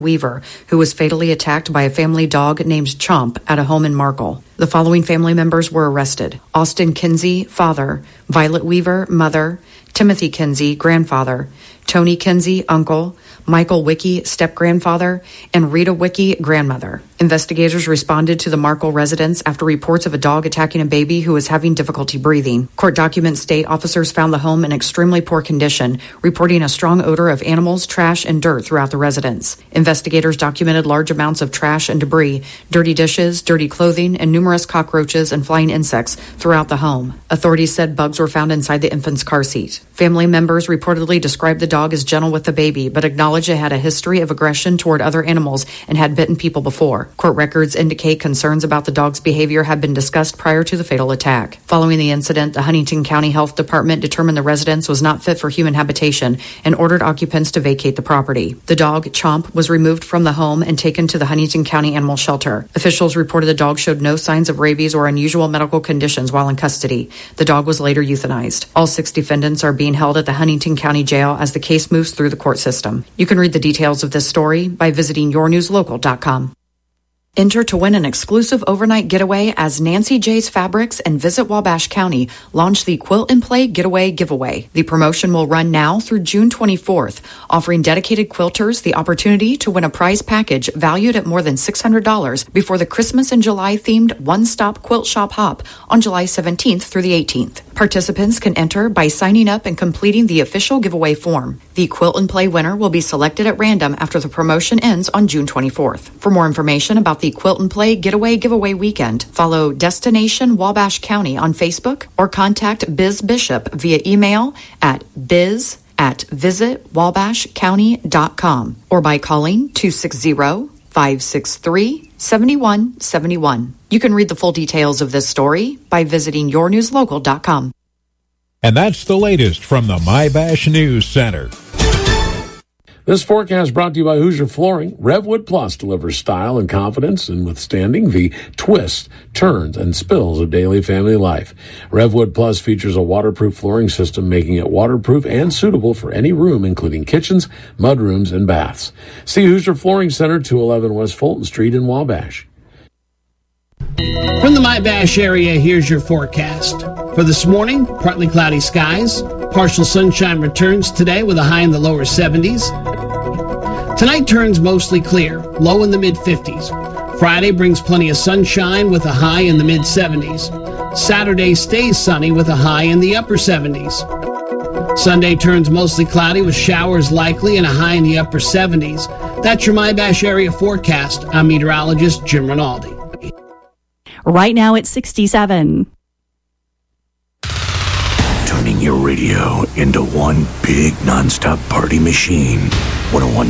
Weaver, who was fatally attacked by a family dog named Chomp at a home in Markle. The following family members were arrested: Austin Kinsey, father; Violet Weaver, mother; Timothy Kinsey, grandfather; Tony Kinsey, uncle; Michael Wicke, step-grandfather; and Rita Wicke, grandmother. Investigators responded to the Markle residence after reports of a dog attacking a baby who was having difficulty breathing. Court documents state officers found the home in extremely poor condition, reporting a strong odor of animals, trash, and dirt throughout the residence. Investigators documented large amounts of trash and debris, dirty dishes, dirty clothing, and numerous cockroaches and flying insects throughout the home. Authorities said bugs were found inside the infant's car seat. Family members reportedly described the dog as gentle with the baby, but acknowledged it had a history of aggression toward other animals and had bitten people before. Court records indicate concerns about the dog's behavior had been discussed prior to the fatal attack. Following the incident, the Huntington County Health Department determined the residence was not fit for human habitation and ordered occupants to vacate the property. The dog, Chomp, was removed from the home and taken to the Huntington County Animal Shelter. Officials reported the dog showed no signs of rabies or unusual medical conditions while in custody. The dog was later euthanized. All 6 defendants are being held at the Huntington County Jail as the case moves through the court system. You can read the details of this story by visiting yournewslocal.com. Enter to win an exclusive overnight getaway as Nancy J's Fabrics and Visit Wabash County launch the Quilt and Play Getaway Giveaway. The promotion will run now through June 24th, offering dedicated quilters the opportunity to win a prize package valued at more than $600 before the Christmas and July themed one-stop quilt shop hop on July 17th through the 18th. Participants can enter by signing up and completing the official giveaway form. The Quilt and Play winner will be selected at random after the promotion ends on June 24th. For more information about the Quilt and Play Getaway Giveaway Weekend, follow Destination Wabash County on Facebook or contact Biz Bishop via email at biz@visitwabashcounty.com or by calling 260-563-7171. You can read the full details of this story by visiting yournewslocal.com. And that's the latest from the MyBash News Center. This forecast brought to you by Hoosier Flooring. Revwood Plus delivers style and confidence in withstanding the twists, turns, and spills of daily family life. Revwood Plus features a waterproof flooring system, making it waterproof and suitable for any room, including kitchens, mudrooms, and baths. See Hoosier Flooring Center, 211 West Fulton Street in Wabash. From the MyBash area, here's your forecast. For this morning, partly cloudy skies. Partial sunshine returns today with a high in the lower 70s. Tonight turns mostly clear, low in the mid-50s. Friday brings plenty of sunshine with a high in the mid-70s. Saturday stays sunny with a high in the upper 70s. Sunday turns mostly cloudy with showers likely and a high in the upper 70s. That's your MyBash area forecast. I'm meteorologist Jim Rinaldi. Right now it's 67. Turning your radio into one big nonstop party machine. 101.